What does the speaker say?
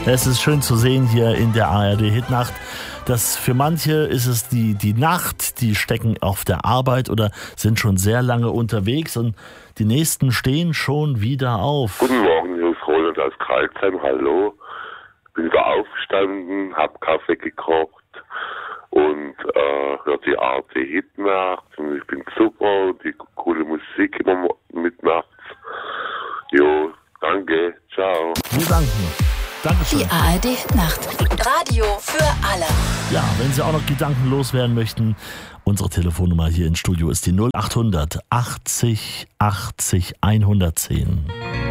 Es ist schön zu sehen hier in der ARD-Hitnacht, dass für manche ist es die Nacht, die stecken auf der Arbeit oder sind schon sehr lange unterwegs und die nächsten stehen schon wieder auf. Guten Morgen, hier ist Roland aus Karlsheim, hallo. Bin wieder aufgestanden, hab Kaffee gekocht und hört die ARD-Hitnacht und ich bin super und die coole Musik immer mitnachts. Jo, danke, ciao. Wir danken. Dankeschön. Die ARD-Nacht. Radio für alle. Ja, wenn Sie auch noch Gedanken loswerden möchten, unsere Telefonnummer hier im Studio ist die 0800 80 80 110.